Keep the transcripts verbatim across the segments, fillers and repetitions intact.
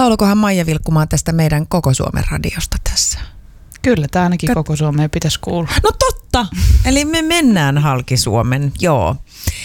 Laulukohan Maija vilkkumaan tästä meidän Koko Suomen radiosta tässä? Kyllä, tämä ainakin Kat- koko Suomeen pitäisi kuulla. No totta, eli me mennään halki Suomen, joo.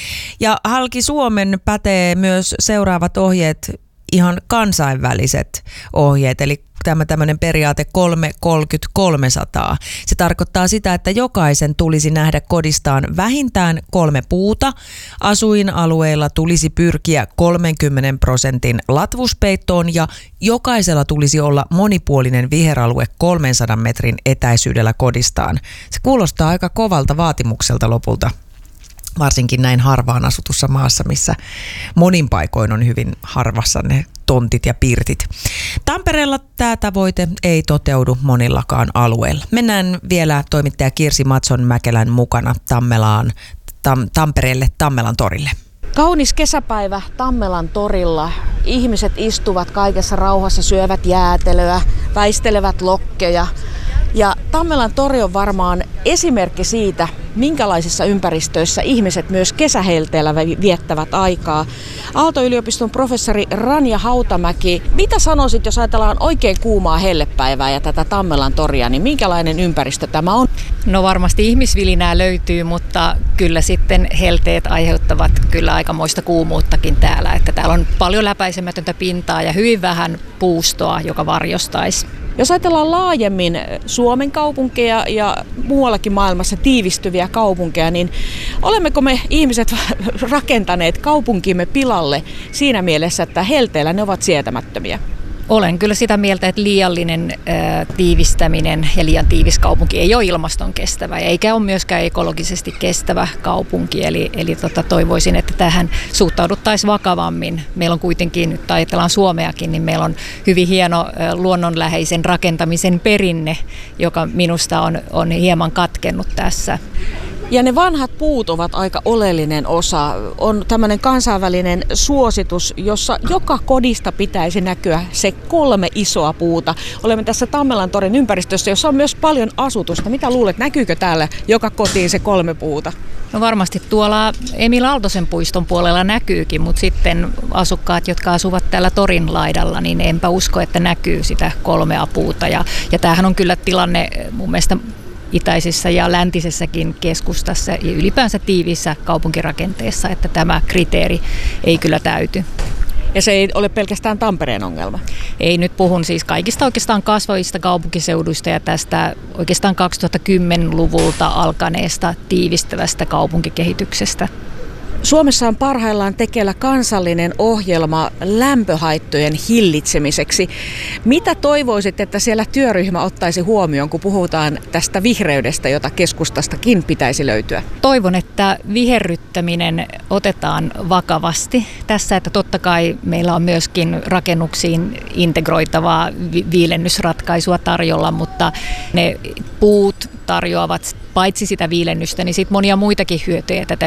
Ja halki Suomen pätee myös seuraavat ohjeet, ihan kansainväliset ohjeet, eli tämä tämmöinen periaate kolme kolmekymmentä kolmesataa. Se tarkoittaa sitä, että jokaisen tulisi nähdä kodistaan vähintään kolme puuta. Asuinalueilla tulisi pyrkiä kolmenkymmenen prosentin latvuspeittoon ja jokaisella tulisi olla monipuolinen viheralue kolmensadan metrin etäisyydellä kodistaan. Se kuulostaa aika kovalta vaatimukselta lopulta. Varsinkin näin harvaan asutussa maassa, missä monin paikoin on hyvin harvassa ne tontit ja pirtit. Tampereella tämä tavoite ei toteudu monillakaan alueilla. Mennään vielä toimittaja Kirsi Matson-Mäkelän mukana Tammelaan, tam, Tampereelle Tammelan torille. Kaunis kesäpäivä Tammelan torilla. Ihmiset istuvat kaikessa rauhassa, syövät jäätelöä, väistelevät lokkeja. Ja Tammelan tori on varmaan esimerkki siitä, minkälaisissa ympäristöissä ihmiset myös kesähelteellä viettävät aikaa. Aalto-yliopiston professori Ranja Hautamäki, mitä sanoisit, jos ajatellaan oikein kuumaa hellepäivää ja tätä Tammelan toria, niin minkälainen ympäristö tämä on? No varmasti ihmisvilinää löytyy, mutta kyllä sitten helteet aiheuttavat kyllä aikamoista kuumuuttakin täällä. Että täällä on paljon läpäisemätöntä pintaa ja hyvin vähän puustoa, joka varjostaisi. Jos ajatellaan laajemmin Suomen kaupunkeja ja muuallakin maailmassa tiivistyviä kaupunkeja, niin olemmeko me ihmiset rakentaneet kaupunkimme pilalle siinä mielessä, että helteillä ne ovat sietämättömiä? Olen kyllä sitä mieltä, että liiallinen ää, tiivistäminen ja liian tiivis kaupunki ei ole ilmaston kestävä eikä ole myöskään ekologisesti kestävä kaupunki. Eli, eli tota, toivoisin, että tähän suhtauduttaisiin vakavammin. Meillä on kuitenkin, nyt ajatellaan Suomeakin, niin meillä on hyvin hieno ää, luonnonläheisen rakentamisen perinne, joka minusta on, on hieman katkennut tässä. Ja ne vanhat puut ovat aika oleellinen osa. On tämmöinen kansainvälinen suositus, jossa joka kodista pitäisi näkyä se kolme isoa puuta. Olemme tässä Tammelan torin ympäristössä, jossa on myös paljon asutusta. Mitä luulet, näkyykö täällä joka kotiin se kolme puuta? No varmasti tuolla Emil Aaltosen puiston puolella näkyykin, mutta sitten asukkaat, jotka asuvat täällä torin laidalla, niin enpä usko, että näkyy sitä kolmea puuta. Ja, ja tämähän on kyllä tilanne mun mielestä itäisessä ja läntisessäkin keskustassa ja ylipäänsä tiiviissä kaupunkirakenteessa, että tämä kriteeri ei kyllä täyty. Ja se ei ole pelkästään Tampereen ongelma? Ei, nyt puhun siis kaikista oikeastaan kasvavista kaupunkiseuduista ja tästä oikeastaan kaksituhattakymmenluvulta alkaneesta tiivistävästä kaupunkikehityksestä. Suomessa on parhaillaan tekeillä kansallinen ohjelma lämpöhaittojen hillitsemiseksi. Mitä toivoisit, että siellä työryhmä ottaisi huomioon, kun puhutaan tästä vihreydestä, jota keskustastakin pitäisi löytyä? Toivon, että viherryttäminen otetaan vakavasti tässä, että totta kai meillä on myöskin rakennuksiin integroitavaa vi- viilennysratkaisua tarjolla, mutta ne puut tarjoavat paitsi sitä viilennystä, niin sitten monia muitakin hyötyjä. Tätä